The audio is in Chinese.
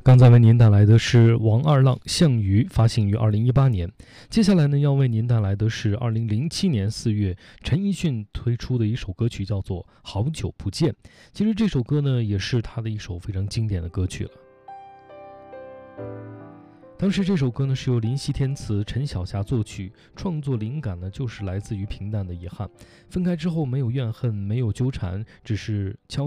刚才为您带来的是王二浪《项羽》，发行于2018年。接下来呢，要为您带来的是2007年4月陈奕迅推出的一首歌曲，叫做《好久不见》。其实这首歌呢，也是他的一首非常经典的歌曲了。当时这首歌呢是由林夕填词，陈小霞作曲，创作灵感呢就是来自于平淡的遗憾。分开之后没有怨恨，没有纠缠，只是悄